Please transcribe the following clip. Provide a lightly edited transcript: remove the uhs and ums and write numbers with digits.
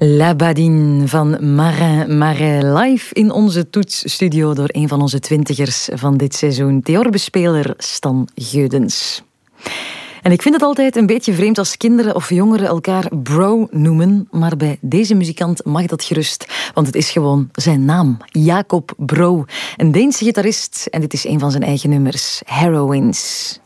La Badine van Marin Marais, live in onze toetsstudio door een van onze twintigers van dit seizoen, theorbespeler Stan Geudens. En ik vind het altijd een beetje vreemd als kinderen of jongeren elkaar bro noemen, maar bij deze muzikant mag dat gerust, want het is gewoon zijn naam, Jacob Bro, een Deense gitarist, en dit is een van zijn eigen nummers, Heroines.